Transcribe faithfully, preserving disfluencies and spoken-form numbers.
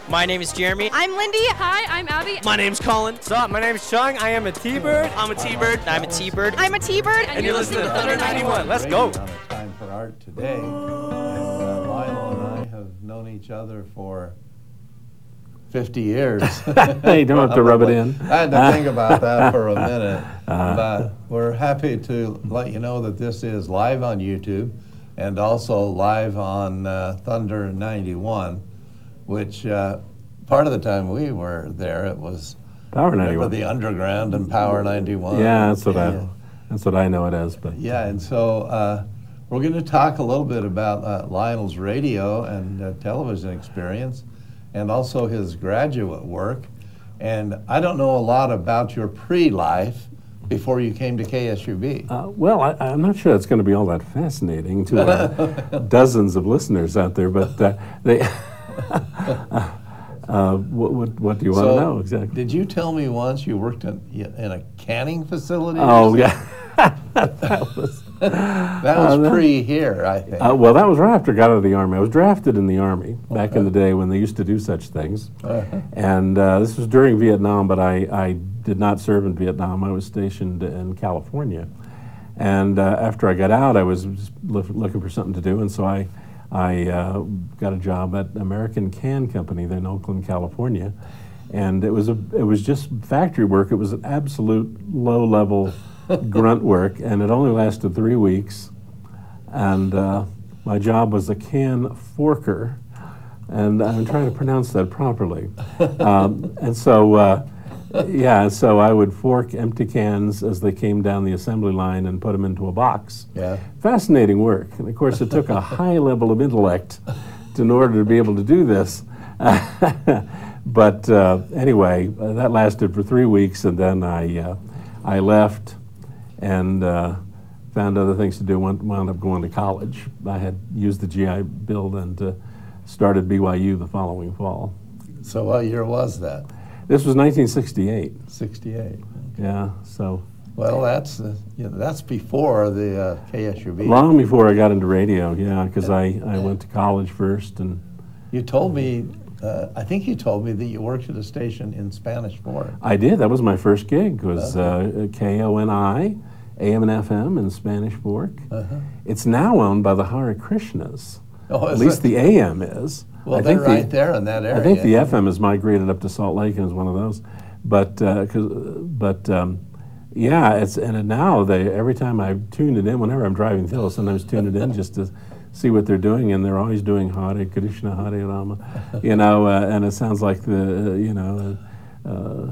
My name is Jeremy. I'm Lindy. Hi, I'm Abby. My name's Colin. What's up? My name's Chung. I am a T-Bird. I'm a T-Bird. I'm a T-Bird. I'm a T-Bird. And, And you're listening to Thunder ninety-one. Let's go. On a Time for Art today. And uh, Lionel and I have known each other for fifty years. Hey, you don't have to rub it in. I had to think about that for a minute. Uh, but we're happy to let you know that this is live on YouTube and also live on uh, Thunder ninety-one, which uh, part of the time we were there, it was Power ninety-one. the Underground and Power ninety-one. Yeah, that's what Yeah. I that's what I know it as. But Yeah, and so uh, we're going to talk a little bit about uh, Lionel's radio and uh, television experience, and also his graduate work. And I don't know a lot about your pre-life before you came to K S U B. uh, well, I, I'm not sure it's going to be all that fascinating to our dozens of listeners out there. But uh, they, uh, what, what what do you want So, to know exactly? Did you tell me once you worked in, in a canning facility? or Oh something? yeah. that was, That was Uh, that- pre here, I think. uh, well, that was right after I got out of the Army. I was drafted in the Army back in the day when they used to do such things. Uh-huh. And uh, this was during Vietnam, but I, I did not serve in Vietnam. I was stationed in California. And uh, after I got out, I was just loo- looking for something to do, and so I, I uh, got a job at American Can Company there in Oakland, California. And it was, a, it was just factory work. It was an absolute low-level grunt work, and it only lasted three weeks. And uh, my job was a can forker, and I'm trying to pronounce that properly. Um, and so, uh, yeah, so I would fork empty cans as they came down the assembly line and put them into a box. Yeah. Fascinating work, and of course it took a high level of intellect to, in order to be able to do this. But uh, anyway, uh, that lasted for three weeks, and then I, uh, I left and uh, found other things to do, wound, wound up going to college. I had used the G I Bill and uh, started B Y U the following fall. So what year was that? This was nineteen sixty-eight. sixty-eight. Yeah, so Well, that's uh, you know, that's before the uh, K S U B. long before I got into radio, yeah, because I, I went to college first. And You told me, uh, I think you told me that you worked at a station in Spanish Fork. I did. That was my first gig, was uh, K O N I, A M and F M in Spanish Fork. Uh-huh. It's now owned by the Hare Krishnas. Oh, At is least it? the A M is. Well, I they're think right the, there in that area. I think the F M has migrated up to Salt Lake and is one of those. But, uh, 'cause, but um, yeah, it's and now they every time I tune it in, whenever I'm driving through, I'll sometimes tune it in just to see what they're doing, and they're always doing Hare Krishna, Hare Rama, you know, uh, and it sounds like the, uh, you know, uh,